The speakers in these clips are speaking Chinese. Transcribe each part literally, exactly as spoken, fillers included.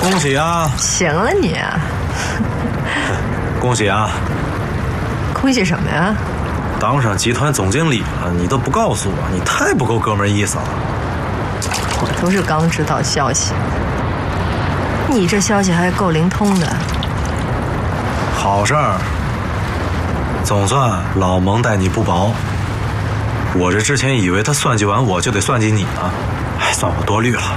恭喜啊！ 行了你， 恭喜啊！ 恭喜什么呀？ 当上集团总经理了，你都不告诉我，你太不够哥们儿意思了。 我都是刚知道消息，你这消息还够灵通的。 好事儿，总算老蒙待你不薄。我这之前以为他算计完我就得算计你呢，哎，算我多虑了。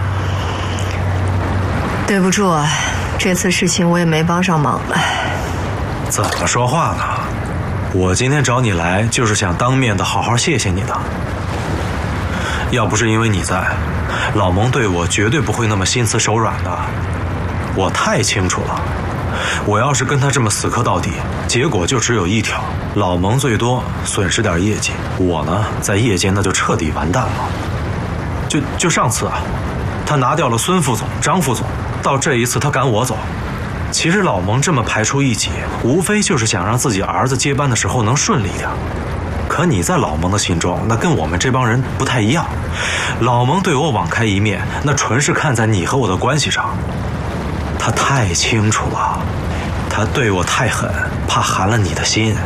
对不住啊，这次事情我也没帮上忙。 怎么说话呢？我今天找你来就是想当面的好好谢谢你的。要不是因为你在，老蒙对我绝对不会那么心慈手软的。我太清楚了，我要是跟他这么死磕到底，结果就只有一条，老蒙最多损失点业绩，我呢在业界那就彻底完蛋了。就就上次啊，他拿掉了孙副总、张副总，到这一次他赶我走。其实老蒙这么排除异己，无非就是想让自己儿子接班的时候能顺利点。可你在老蒙的心中，那跟我们这帮人不太一样。老蒙对我网开一面，那纯是看在你和我的关系上。他太清楚了，他对我太狠，怕寒了你的心。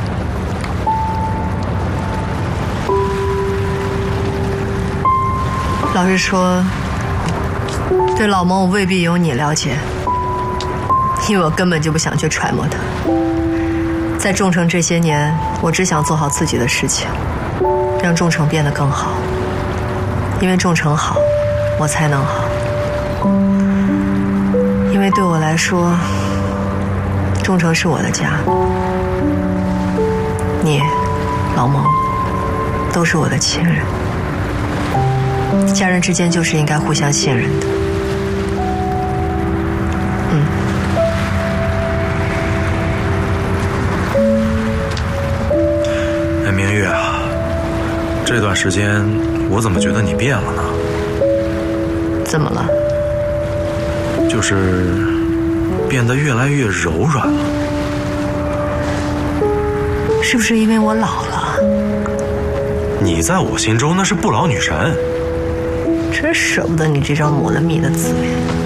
老实说，对老蒙我未必有你了解，因为我根本就不想去揣摩他。在众诚这些年，我只想做好自己的事情，让众诚变得更好。因为众诚好，我才能好。因为对我来说，众诚是我的家，你、老蒙都是我的亲人。家人之间就是应该互相信任的。嗯。 哎，明月啊，这段时间我怎么觉得你变了呢？ 怎么了？ 就是变得越来越柔软了。 是不是因为我老了？ 你在我心中那是不老女神。 真舍不得你这张抹了蜜的嘴。